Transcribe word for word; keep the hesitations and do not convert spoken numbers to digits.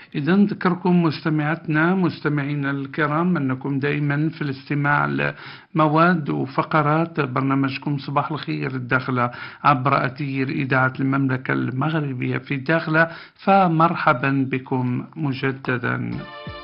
إذا نذكركم مستمعاتنا مستمعينا الكرام أنكم دائما في الاستماع لمواد وفقرات برنامجكم صباح الخير الداخلة عبر أثير إذاعة المملكة المغربية في الداخلة، فمرحبا بكم مجددا.